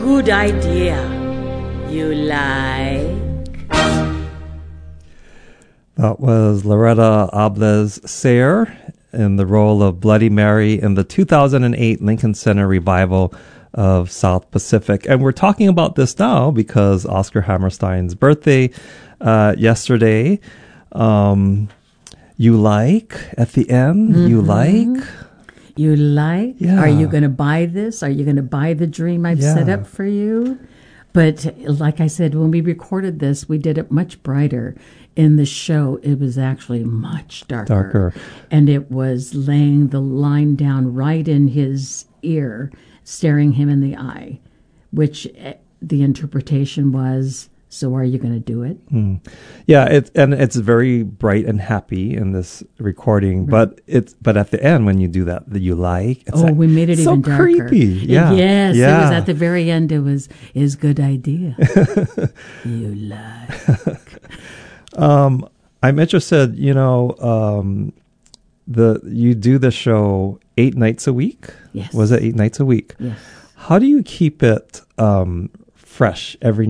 good idea. You like? That was Loretta Ables Sayre in the role of Bloody Mary in the 2008 Lincoln Center revival of South Pacific. And we're talking about this now because Oscar Hammerstein's birthday yesterday. You like at the end? Mm-hmm. You like? You like? Yeah. Are you going to buy this? Are you going to buy the dream I've set up for you? But like I said, when we recorded this, we did it much brighter. In the show, it was actually much darker. And it was laying the line down right in his ear, staring him in the eye, which the interpretation was, so are you going to do it? Yeah, it's very bright and happy in this recording, right. but at the end when you do that you like, it's we made it even darker. So creepy. Yeah. Yes, yeah. It was at the very end. It was good idea. You like. I'm interested. You do the show 8 nights a week. Yes. Was it 8 nights a week? Yes. How do you keep it fresh every